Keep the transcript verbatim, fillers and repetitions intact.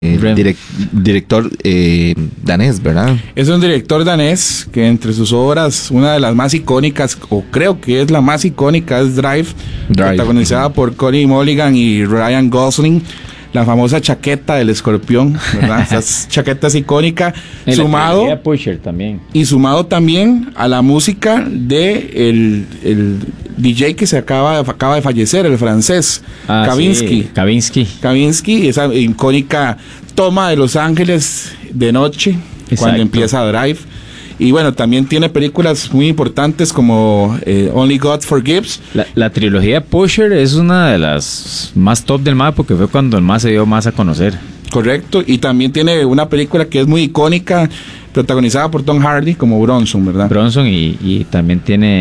Eh, direct, director eh, danés, ¿verdad? Es un director danés que entre sus obras, una de las más icónicas, o creo que es la más icónica, es Drive, Drive. protagonizada uh-huh. por Connie Mulligan y Ryan Gosling. La famosa chaqueta del escorpión, ¿verdad? Esa chaqueta es icónica. En sumado la Pusher también. Y sumado también a la música de el, el D J que se acaba, acaba de fallecer, el francés, ah, Kavinsky. Sí. Kavinsky. Kavinsky, esa icónica toma de Los Ángeles de noche, exacto, cuando empieza Drive. Y bueno, también tiene películas muy importantes como eh, Only God Forgives. La, la trilogía Pusher es una de las más top del M A porque fue cuando el M A se dio más a conocer. Correcto, y también tiene una película que es muy icónica, protagonizada por Tom Hardy como Bronson, ¿verdad? Bronson y, y también tiene